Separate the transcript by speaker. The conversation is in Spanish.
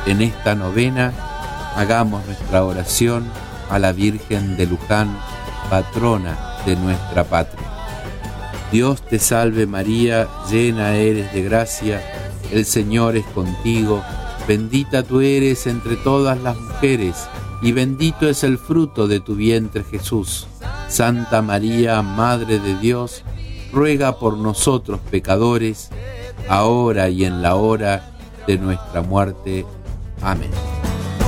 Speaker 1: En esta novena hagamos nuestra oración a la Virgen de Luján, patrona de nuestra patria. Dios te salve María, llena eres de gracia, el Señor es contigo, bendita tú eres entre todas las mujeres, y bendito es el fruto de tu vientre Jesús. Santa María, Madre de Dios, ruega por nosotros pecadores, ahora y en la hora de nuestra muerte. Amén.